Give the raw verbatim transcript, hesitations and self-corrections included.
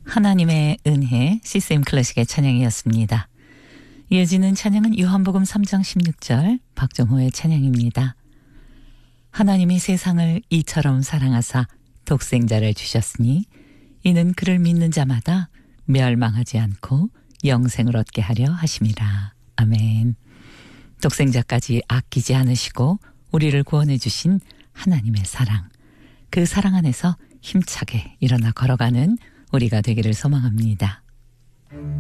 하나님의 은혜 씨씨엠 클래식의 찬양이었습니다. 이어지는 찬양은 요한복음 삼 장 십육 절 박정호의 찬양입니다. 하나님이 세상을 이처럼 사랑하사 독생자를 주셨으니 이는 그를 믿는 자마다 멸망하지 않고 영생을 얻게 하려 하심이라. 아멘. 독생자까지 아끼지 않으시고 우리를 구원해 주신 하나님의 사랑, 그 사랑 안에서 힘차게 일어나 걸어가는 우리가 되기를 소망합니다.